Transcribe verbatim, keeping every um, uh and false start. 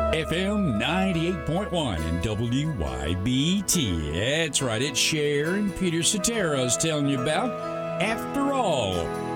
F M ninety-eight point one and W Y B T. That's right, it's Cher and Peter Sotero's telling you about After All.